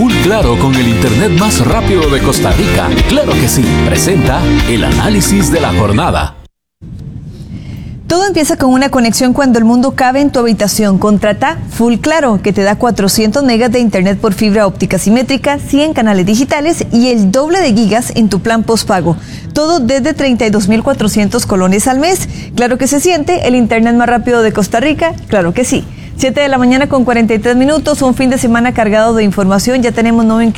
Full Claro con el internet más rápido de Costa Rica. Claro que sí, presenta el análisis de la jornada. Todo empieza con una conexión cuando el mundo cabe en tu habitación. Contrata Full Claro, que te da 400 megas de internet por fibra óptica simétrica, 100 canales digitales y el doble de gigas en tu plan postpago. Todo desde 32,400 colones al mes. Claro que se siente el internet más rápido de Costa Rica. Claro que sí. 7 de la mañana con 43 minutos, un fin de semana cargado de información. Ya tenemos nuevo